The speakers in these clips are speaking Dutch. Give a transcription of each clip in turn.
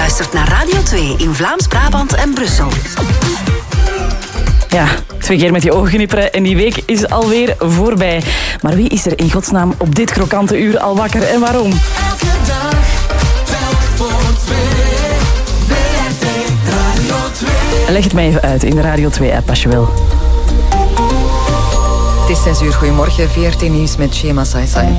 luistert naar Radio 2 in Vlaams-Brabant en Brussel. Ja, 2 keer met je ogen knipperen en die week is alweer voorbij. Maar wie is er in godsnaam op dit krokante uur al wakker en waarom? Elke dag, telk voor 2. BRT Radio 2. Leg het mij even uit in de Radio 2-app als je wil. Het is 6 uur. Goedemorgen, VRT Nieuws met Shema Saisai.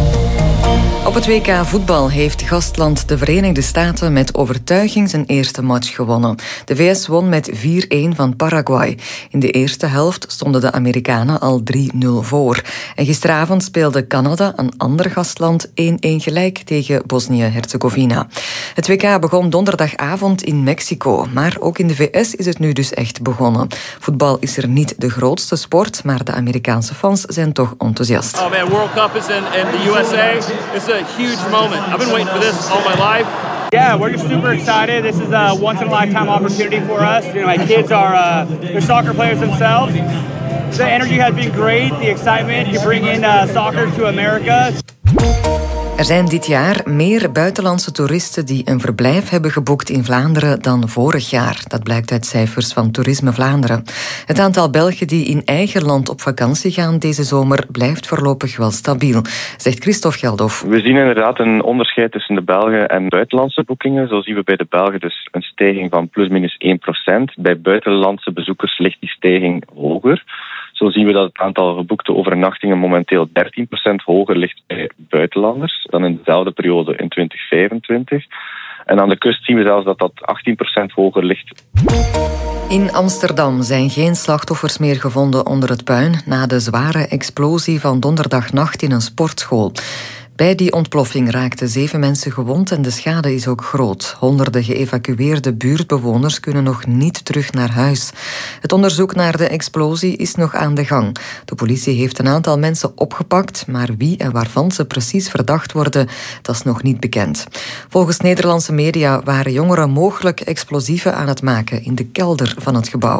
Op het WK voetbal heeft gastland de Verenigde Staten met overtuiging zijn eerste match gewonnen. De VS won met 4-1 van Paraguay. In de eerste helft stonden de Amerikanen al 3-0 voor. En gisteravond speelde Canada, een ander gastland, 1-1 gelijk tegen Bosnië-Herzegovina. Het WK begon donderdagavond in Mexico, maar ook in de VS is het nu dus echt begonnen. Voetbal is er niet de grootste sport, maar de Amerikaanse fans zijn toch enthousiast. Oh man, World Cup is in the USA. It's a huge moment. I've been waiting for this all my life. Yeah, we're just super excited. This is a once-in-a-lifetime opportunity for us. You know, my kids are they're soccer players themselves. The energy has been great. The excitement to bring in soccer to America. Er zijn dit jaar meer buitenlandse toeristen die een verblijf hebben geboekt in Vlaanderen dan vorig jaar. Dat blijkt uit cijfers van Toerisme Vlaanderen. Het aantal Belgen die in eigen land op vakantie gaan deze zomer blijft voorlopig wel stabiel, zegt Christophe Geldof. We zien inderdaad een onderscheid tussen de Belgen en buitenlandse boekingen. Zo zien we bij de Belgen dus een stijging van plus-minus 1%. Bij buitenlandse bezoekers ligt die stijging hoger. Zo zien we dat het aantal geboekte overnachtingen momenteel 13% hoger ligt bij buitenlanders dan in dezelfde periode in 2025. En aan de kust zien we zelfs dat dat 18% hoger ligt. In Amsterdam zijn geen slachtoffers meer gevonden onder het puin na de zware explosie van donderdagnacht in een sportschool. Bij die ontploffing raakten 7 mensen gewond en de schade is ook groot. Honderden geëvacueerde buurtbewoners kunnen nog niet terug naar huis. Het onderzoek naar de explosie is nog aan de gang. De politie heeft een aantal mensen opgepakt, maar wie en waarvan ze precies verdacht worden, dat is nog niet bekend. Volgens Nederlandse media waren jongeren mogelijk explosieven aan het maken in de kelder van het gebouw.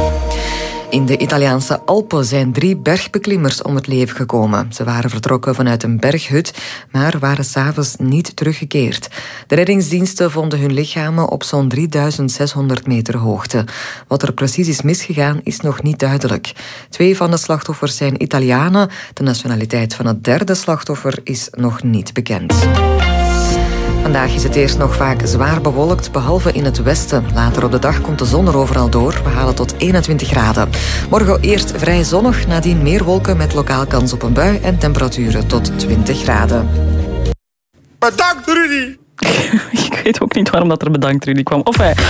In de Italiaanse Alpen zijn 3 bergbeklimmers om het leven gekomen. Ze waren vertrokken vanuit een berghut, maar waren 's avonds niet teruggekeerd. De reddingsdiensten vonden hun lichamen op zo'n 3600 meter hoogte. Wat er precies is misgegaan, is nog niet duidelijk. 2 van de slachtoffers zijn Italianen. De nationaliteit van het 3e slachtoffer is nog niet bekend. Vandaag is het eerst nog vaak zwaar bewolkt, behalve in het westen. Later op de dag komt de zon er overal door. We halen tot 21 graden. Morgen eerst vrij zonnig, nadien meer wolken met lokaal kans op een bui en temperaturen tot 20 graden. Bedankt, Rudy! Ik weet ook niet waarom dat er bedankt Rudy kwam. Of hij...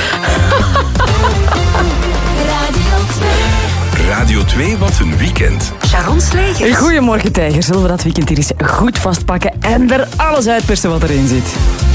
Radio 2, wat een weekend. Sharon Slegers. Goedemorgen, tijgers. Zullen we dat weekend hier eens goed vastpakken en er alles uitpersen wat erin zit?